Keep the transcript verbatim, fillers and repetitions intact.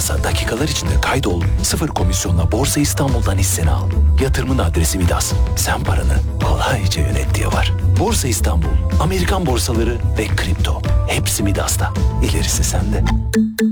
Midas'a dakikalar içinde kaydol, sıfır komisyonla Borsa İstanbul'dan hisseni al. Yatırımın adresi Midas. Sen paranı kolayca yönet diye var. Borsa İstanbul, Amerikan borsaları ve kripto. Hepsi Midas'ta. İlerisi sende.